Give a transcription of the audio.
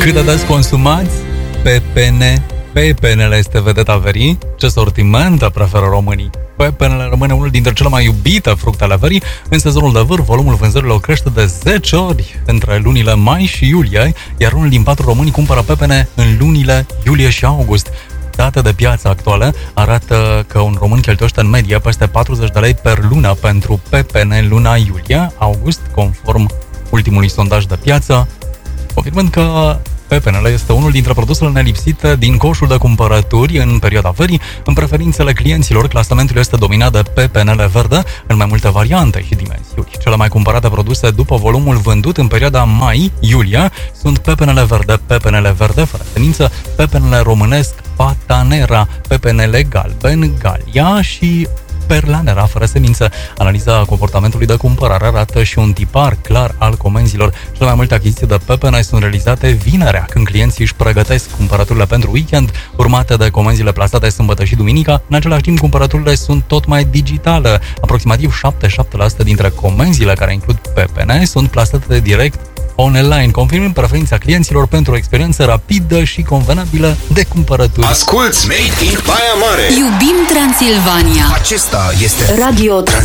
Cât de des consumați pepene? Pepenele este vedeta verii. Ce sortimente preferă românii? Pepenele rămâne unul dintre cele mai iubite fructe ale verii. În sezonul de vârf, volumul vânzărilor crește de 10 ori între lunile mai și iulie, iar unul din 4 români cumpără pepene în lunile iulie și august. Date de piață actuale arată că un român cheltuiește în medie peste 40 de lei per lună pentru pepene în luna iulie-august, conform ultimului sondaj de piață, confirmând că pepenele este unul dintre produsele nelipsite din coșul de cumpărături în perioada verii. În preferințele clienților, clasamentul este dominat de pepenele verde în mai multe variante și dimensiuni. Cele mai cumpărate produse după volumul vândut în perioada mai-iulie sunt pepenele verde fără semință, pepenele românesc Patanera, pepenele galben Galia și Perla Nera fără semință. Analiza comportamentului de cumpărare arată și un tipar clar al comenzilor. Cele mai multe achiziții de pepene sunt realizate vinerea, când clienții își pregătesc cumpărăturile pentru weekend, urmate de comenzile plasate sâmbătă și duminica. În același timp, cumpărăturile sunt tot mai digitale. Aproximativ 77% dintre comenzile care includ pepene sunt plasate direct online, confirmând preferința clienților pentru o experiență rapidă și convenabilă de cumpărături. Asculți Made in Baia Mare. Iubim Transilvania. Acesta este Radio